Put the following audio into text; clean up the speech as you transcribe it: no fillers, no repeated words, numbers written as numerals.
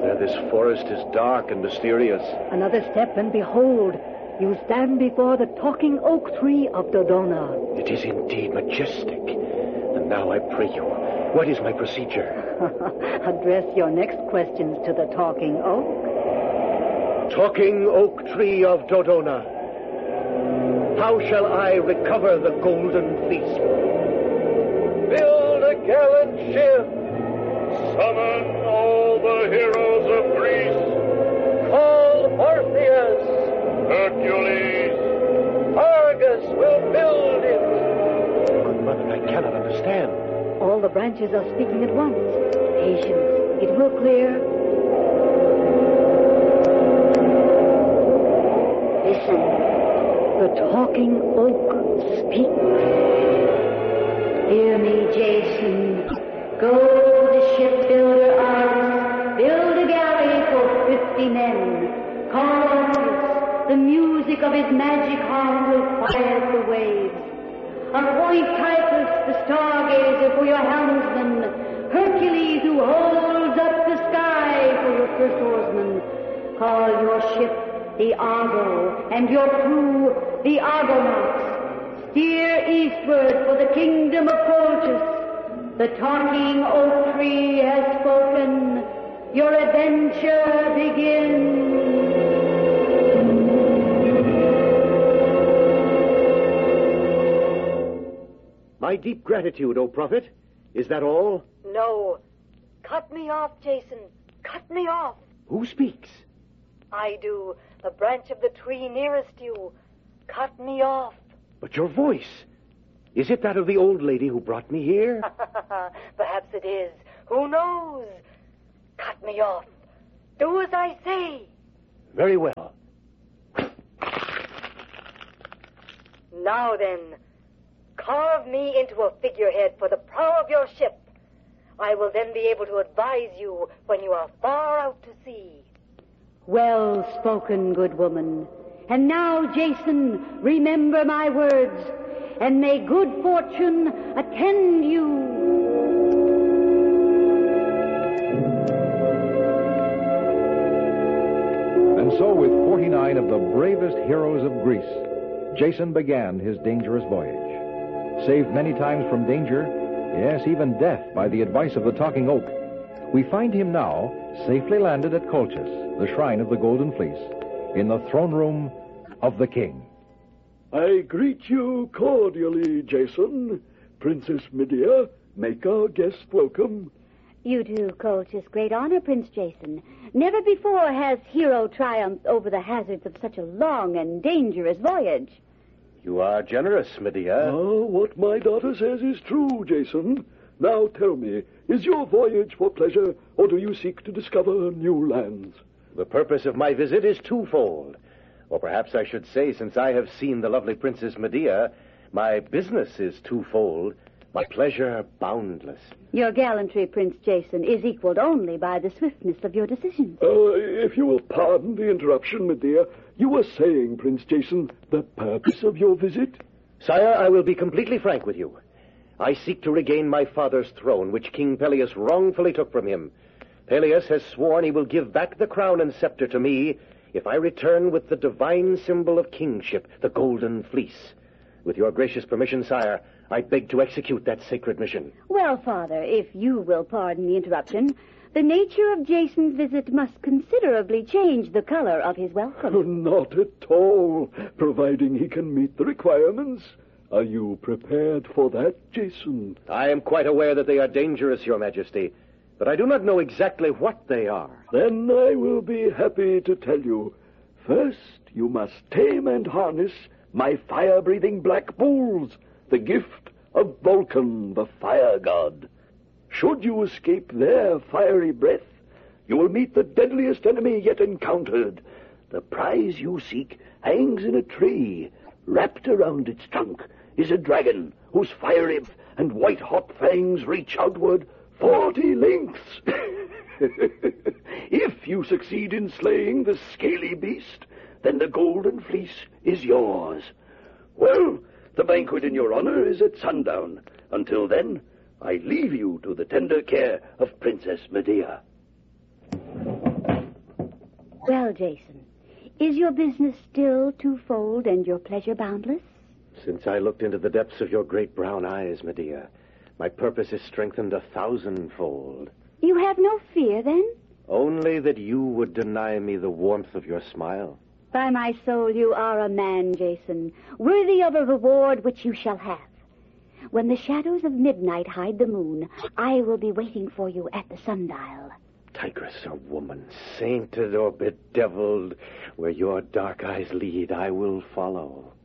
This forest is dark and mysterious. Another step, and behold, you stand before the talking oak tree of Dodona. It is indeed majestic. And now I pray you, what is my procedure? Address your next questions to the talking oak. Talking oak tree of Dodona, how shall I recover the golden fleece? Build a gallant ship. Summon all the heroes of Greece. Call Orpheus. Hercules. Argus will build it. Good mother, I cannot understand. All the branches are speaking at once. Patience. It will clear. Listen. The talking oak speaks. Hear me, Jason. Go to the shipbuilder Argus. Build a galley for 50 men. Call Orpheus. The music of his magic horn will quiet the waves. Appoint Titus, the stargazer, for your helmsman. Hercules, who holds up the sky, for your first oarsman. Call your ship the Argo, and your crew the Argonauts. Steer eastward for the kingdom of Colchis. The talking oak tree has spoken. Your adventure begins. My deep gratitude, O prophet. Is that all? No. Cut me off, Jason. Cut me off. Who speaks? I do. The branch of the tree nearest you. Cut me off. But your voice. Is it that of the old lady who brought me here? Perhaps it is. Who knows? Cut me off. Do as I say. Very well. Now then, carve me into a figurehead for the prow of your ship. I will then be able to advise you when you are far out to sea. Well spoken, good woman. And now, Jason, remember my words, and may good fortune attend you. And so, with 49 of the bravest heroes of Greece, Jason began his dangerous voyage. Saved many times from danger, yes, even death, by the advice of the talking oak, we find him now safely landed at Colchis, the shrine of the Golden Fleece, in the throne room of the king. I greet you cordially, Jason. Princess Medea, make our guest welcome. You do, Colchis. Great honor, Prince Jason. Never before has hero triumphed over the hazards of such a long and dangerous voyage. You are generous, Medea. Oh, what my daughter says is true, Jason. Now tell me, is your voyage for pleasure, or do you seek to discover new lands? The purpose of my visit is twofold. Or perhaps I should say, since I have seen the lovely Princess Medea, my business is twofold, my pleasure boundless. Your gallantry, Prince Jason, is equaled only by the swiftness of your decisions. If you will pardon the interruption, Medea, you were saying, Prince Jason, the purpose of your visit? Sire, I will be completely frank with you. I seek to regain my father's throne, which King Peleus wrongfully took from him. Peleus has sworn he will give back the crown and scepter to me if I return with the divine symbol of kingship, the Golden Fleece. With your gracious permission, sire, I beg to execute that sacred mission. Well, Father, if you will pardon the interruption, the nature of Jason's visit must considerably change the color of his welcome. Oh, not at all, providing he can meet the requirements. Are you prepared for that, Jason? I am quite aware that they are dangerous, Your Majesty, but I do not know exactly what they are. Then I will be happy to tell you. First, you must tame and harness my fire-breathing black bulls, the gift of Vulcan, the fire god. Should you escape their fiery breath, you will meet the deadliest enemy yet encountered. The prize you seek hangs in a tree. Wrapped around its trunk is a dragon whose fiery and white-hot fangs reach outward 40 lengths. If you succeed in slaying the scaly beast, then the Golden Fleece is yours. Well, the banquet in your honor is at sundown. Until then, I leave you to the tender care of Princess Medea. Well, Jason, is your business still twofold and your pleasure boundless? Since I looked into the depths of your great brown eyes, Medea, my purpose is strengthened 1,000-fold. You have no fear, then? Only that you would deny me the warmth of your smile. By my soul, you are a man, Jason, worthy of a reward which you shall have. When the shadows of midnight hide the moon, I will be waiting for you at the sundial. Tigress or woman, sainted or bedeviled, where your dark eyes lead, I will follow.